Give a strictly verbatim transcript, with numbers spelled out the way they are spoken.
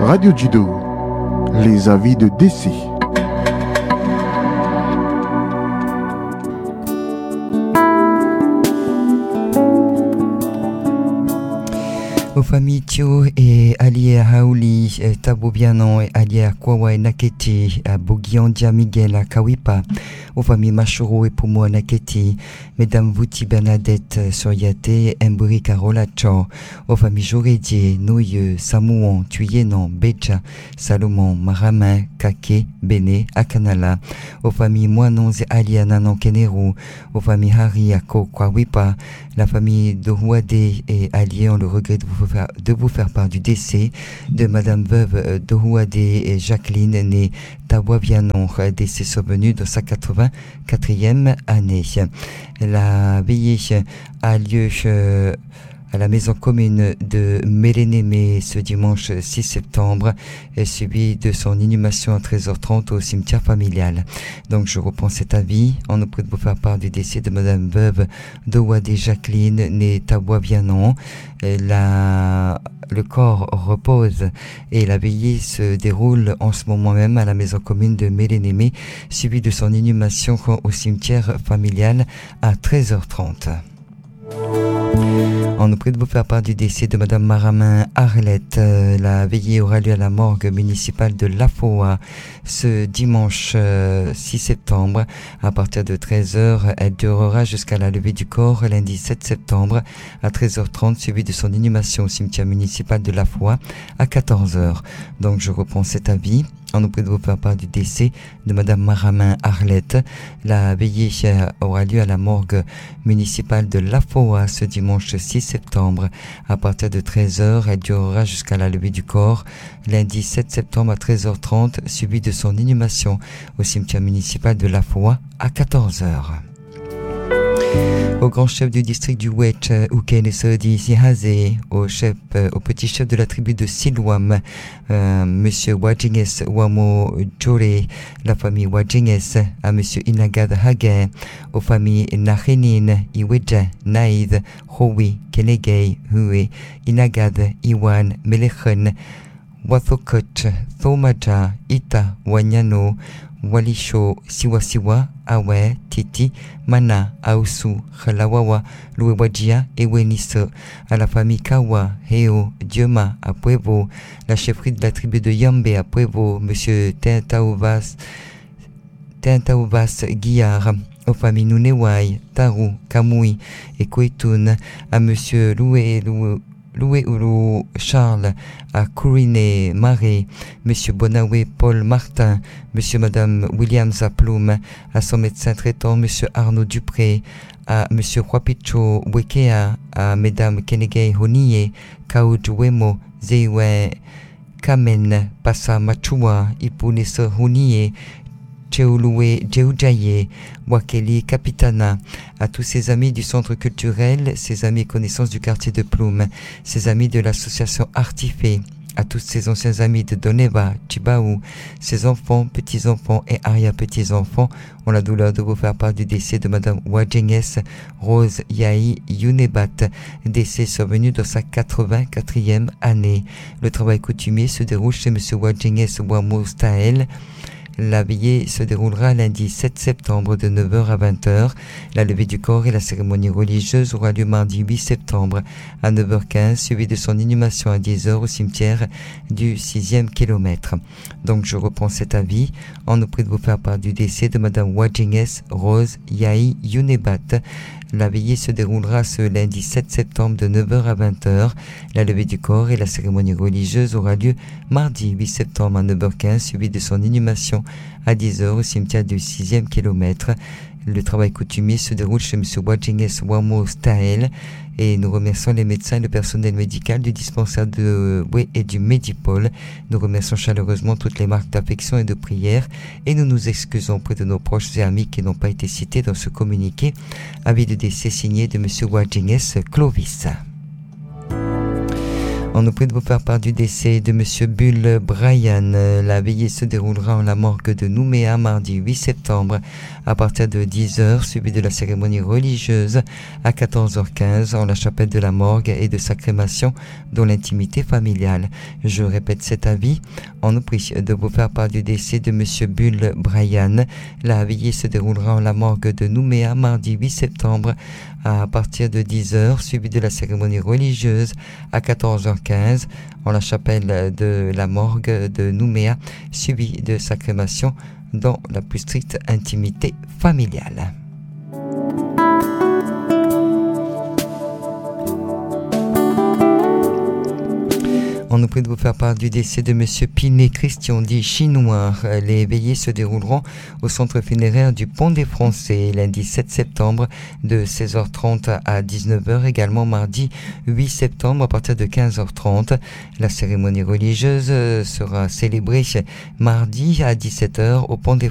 Radio Judo, les avis de décès. Aux familles Tio et alliés à Hauli, Tabobianon et alliés à Kwawa et Naketi, à Bogiandia Miguel à Kawipa, aux familles Machoro et Pumo à Naketi, Mesdames Vouti Bernadette Soriate, Mburi Carolacho, aux familles Jorédier, Noyeux, Samouan, Tuyenon, Beja, Salomon, Maramin, Kake, Béné, Akanala, aux familles Moinons et alliés à Nanon Kenero, aux familles Hari à Kwawipa, la famille Dohuade et alliés ont le regret de vous faire, de vous faire part du décès de Madame Veuve Dohuade et Jacqueline, née Tawavianon, décès survenu dans sa quatre-vingt-quatrième année. La veillée a lieu euh, à la maison commune de Mélénémé ce dimanche six septembre, suivi de son inhumation à treize heures trente au cimetière familial. Donc je reprends cet avis. On nous prie de vous faire part du décès de Madame Veuve Dohuade Jacqueline, née Tawavianon. La, le corps repose et la veillée se déroule en ce moment même à la maison commune de Mélénémé, suivi de son inhumation au cimetière familial à treize heures trente. On nous prie de vous faire part du décès de Madame Maramin Arlette. La veillée aura lieu à la morgue municipale de Lafoa ce dimanche euh, six septembre à partir de treize heures. Elle durera jusqu'à la levée du corps lundi sept septembre à treize heures trente, suivi de son inhumation au cimetière municipal de Lafoa à quatorze heures. Donc je reprends cet avis. On nous prie de vous faire part du décès de Madame Maramin Arlette. La veillée aura lieu à la morgue municipale de Lafoa ce dimanche six septembre à partir de treize heures. Elle durera jusqu'à la levée du corps lundi sept septembre à treize heures trente, suivi de son inhumation au cimetière municipal de Lafoa à quatorze heures. Au grand chef du district du Wetch, Uken Sodi Sihaze, au chef, euh, au petit chef de la tribu de Silwam, euh, Monsieur Wajinges Wamo Jore, la famille Wajinges, à Monsieur Inagad Hage, aux familles Nahenin, Iweja, Naïd, Howi, Kenegay, Hue, Inagad, Iwan, Melechen, Wathokot, Thomaja, Ita, Wanyano, Walisho, Siwasiwa, Awe, Titi, Mana, Ausu, Khalawawa, Louewajia et Weniso, à la famille Kawa, Heo, Dioma, à Puevo, la chefferie de la tribu de Yambe à Puevo, Monsieur Tentauvas, Tentauvas Guillard, aux familles Nunewai, Taru, Kamui et Koitoun, à Monsieur Loué, Loué, Loué Oulou Charles, à Couriné Marais, Monsieur Bonawé Paul Martin, Monsieur Madame Williams à Plume, à son médecin traitant Monsieur Arnaud Dupré, à Monsieur Huapicho Wekea, à Mesdames Kenegay Honie, Kaoudjouemo, Zeiwe, Kamen, Passa Machua, Ipunese Honie, Cheouloué Djeoujaye, Wakeli Capitana, à tous ses amis du centre culturel, ses amis et connaissances du quartier de Plume, ses amis de l'association Artifé, à tous ses anciens amis de Doneva, Chibaou, ses enfants, petits-enfants et arrière-petits-enfants ont la douleur de vous faire part du décès de Madame Wajenges Rose Yahi Yunebat, décès survenu dans sa quatre-vingt-quatrième année. Le travail coutumier se déroule chez Monsieur Wajenges Wamo Stael. La veillée se déroulera lundi sept septembre de neuf heures à vingt heures. La levée du corps et la cérémonie religieuse aura lieu mardi huit septembre à neuf heures quinze, suivi de son inhumation à dix heures au cimetière du sixième kilomètre. Donc je reprends cet avis. On nous prie de vous faire part du décès de Madame Wajenges Rose Yahi Yunebat. La veillée se déroulera ce lundi sept septembre de neuf heures à vingt heures. La levée du corps et la cérémonie religieuse aura lieu mardi huit septembre à neuf heures quinze, suivi de son inhumation à dix heures au cimetière du sixième kilomètre. Le travail coutumier se déroule chez M. Wajenges Wamo Stael et nous remercions les médecins et le personnel médical du dispensaire de Wé et du Medipol. Nous remercions chaleureusement toutes les marques d'affection et de prière et nous nous excusons auprès de nos proches et amis qui n'ont pas été cités dans ce communiqué. Avis de décès signé de M. Wajenges Clovis. On nous prie de vous faire part du décès de Monsieur Bull Brian. La veillée se déroulera en la morgue de Nouméa mardi huit septembre à partir de dix heures, suivi de la cérémonie religieuse à quatorze heures quinze en la chapelle de la morgue et de sa crémation dans l'intimité familiale. Je répète cet avis. On nous prie de vous faire part du décès de Monsieur Bull Brian. La veillée se déroulera en la morgue de Nouméa mardi huit septembre à partir de dix heures, suivi de la cérémonie religieuse à quatorze heures quinze en la chapelle de la morgue de Nouméa, suivi de sa crémation dans la plus stricte intimité familiale. On nous prie de vous faire part du décès de Monsieur Pinet Christian dit Chinois. Les veillées se dérouleront au centre funéraire du Pont des Français lundi sept septembre de seize heures trente à dix-neuf heures, également mardi huit septembre à partir de quinze heures trente. La cérémonie religieuse sera célébrée mardi à dix-sept heures au Pont des